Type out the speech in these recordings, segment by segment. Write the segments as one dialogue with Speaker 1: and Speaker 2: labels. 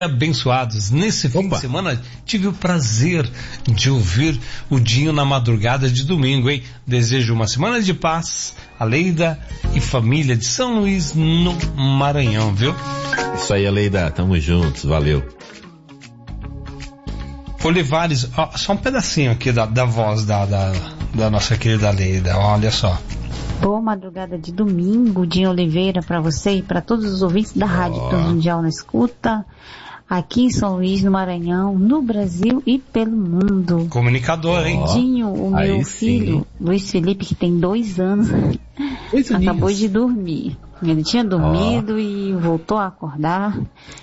Speaker 1: Abençoados. Nesse fim de semana tive o prazer de ouvir o Dinho na madrugada de domingo, hein? Desejo uma semana de paz a Leida e família de São Luís no Maranhão, viu?
Speaker 2: Isso aí, Leida, tamo juntos, valeu.
Speaker 1: Olivares, ó, só um pedacinho aqui da voz da nossa querida Leida, olha só.
Speaker 3: Boa madrugada de domingo, Dinho Oliveira, para você e para todos os ouvintes da Rádio Mundial na Escuta, aqui em São Luís, no Maranhão, no Brasil e pelo mundo.
Speaker 1: Comunicador, hein?
Speaker 3: Dinho, o meu filho, Luiz Felipe, que tem 2 anos, acabou de dormir. Ele tinha dormido e voltou a acordar.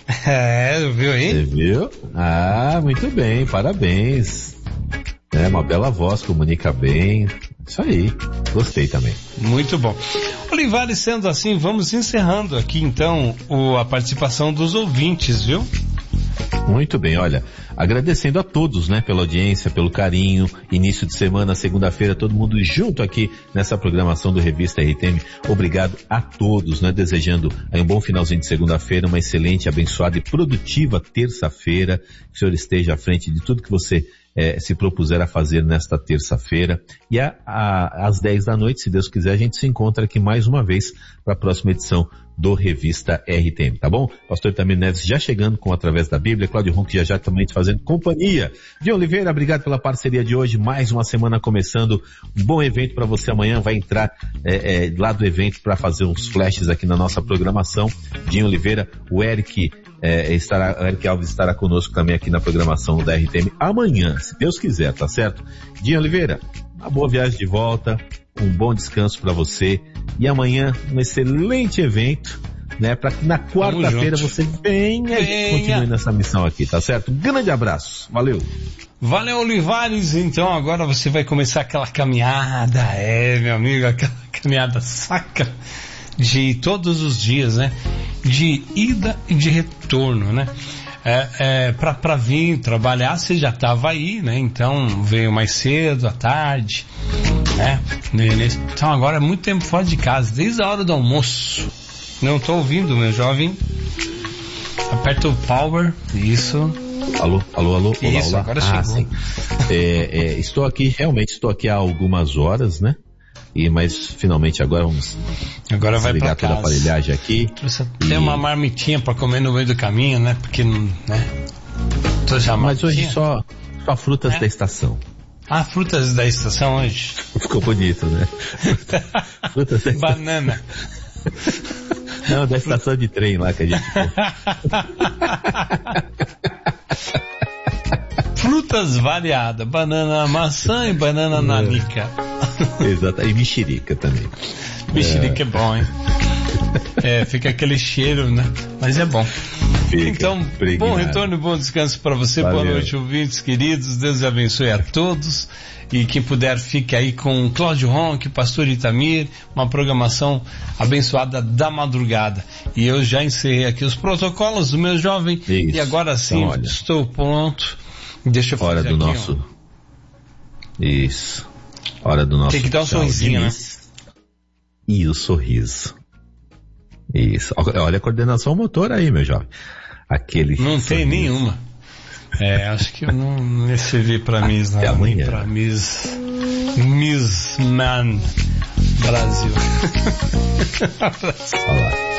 Speaker 1: Viu aí?
Speaker 2: Você viu? Ah, muito bem, parabéns. É uma bela voz, comunica bem. Isso aí, gostei também.
Speaker 1: Muito bom. Olivares, sendo assim, vamos encerrando aqui então a participação dos ouvintes, viu?
Speaker 2: Muito bem, olha, agradecendo a todos, né, pela audiência, pelo carinho, início de semana, segunda-feira, todo mundo junto aqui nessa programação do Revista RTM. Obrigado a todos, né, desejando aí um bom finalzinho de segunda-feira, uma excelente, abençoada e produtiva terça-feira, que o Senhor esteja à frente de tudo que você se propuser a fazer nesta terça-feira. E às 10 da noite, se Deus quiser, a gente se encontra aqui mais uma vez para a próxima edição do Revista RTM, tá bom? Pastor Itamir Neves já chegando com Através da Bíblia, Cláudio Ronque já também te fazendo companhia. Dinho Oliveira, obrigado pela parceria de hoje, mais uma semana começando, um bom evento para você amanhã, vai entrar lá do evento para fazer uns flashes aqui na nossa programação. Dinho Oliveira, o Eric Alves estará conosco também aqui na programação da RTM amanhã, se Deus quiser, tá certo? Dinho Oliveira, uma boa viagem de volta, um bom descanso para você e amanhã um excelente evento, né? Para que na quarta-feira você venha e continue nessa missão aqui, tá certo? Um grande abraço, valeu!
Speaker 1: Valeu, Olivares. Então agora você vai começar aquela caminhada, meu amigo, aquela caminhada saca de todos os dias, né? De ida e de retorno, né? Pra vir trabalhar, você já estava aí, né? Então veio mais cedo, à tarde, né? Então agora é muito tempo fora de casa, desde a hora do almoço. Não estou ouvindo, meu jovem. Aperta o power, isso.
Speaker 2: Alô,
Speaker 1: isso,
Speaker 2: olá.
Speaker 1: Agora chegou.
Speaker 2: Sim. Estou aqui há algumas horas, né? Mas finalmente agora vamos
Speaker 1: vai
Speaker 2: ligar toda a aparelhagem aqui.
Speaker 1: Tem uma marmitinha para comer no meio do caminho, né? Porque, né?
Speaker 2: Mas hoje só frutas da estação.
Speaker 1: Ah, frutas da estação hoje.
Speaker 2: Ficou bonito, né? Frutas da
Speaker 1: banana.
Speaker 2: Não, da estação de trem lá que a gente
Speaker 1: frutas variadas, banana maçã e banana nanica.
Speaker 2: Exato, e mexerica também.
Speaker 1: Mexerica é bom, hein? Fica aquele cheiro, né? Mas é bom. Então, bom retorno e bom descanso para você. Valeu. Boa noite, ouvintes queridos. Deus abençoe a todos. E quem puder, fique aí com Cláudio Ronque, Pastor Itamir, uma programação abençoada da madrugada. E eu já encerrei aqui os protocolos do meu jovem. Isso. E agora sim, então, estou pronto. Deixa eu fazer
Speaker 2: hora do
Speaker 1: aqui,
Speaker 2: nosso. Isso. Hora do nosso.
Speaker 1: Tem que dar um sorrisinho, né?
Speaker 2: E o sorriso. Isso. Olha a coordenação motor aí, meu jovem. Aquele.
Speaker 1: Não
Speaker 2: sorriso.
Speaker 1: Tem nenhuma. Acho que eu não recebi pra Miss, não. Nem pra Miss Man Brasil.
Speaker 2: Olá.